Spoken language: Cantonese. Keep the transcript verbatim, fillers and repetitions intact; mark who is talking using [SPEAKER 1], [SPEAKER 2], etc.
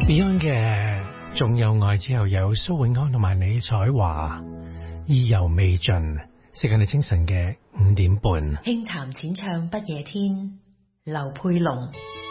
[SPEAKER 1] Beyond 嘅仲有愛之後有蘇永康同埋李彩華，意猶未盡，時間係清晨嘅五點半。
[SPEAKER 2] 輕談淺唱不夜天，劉佩龍。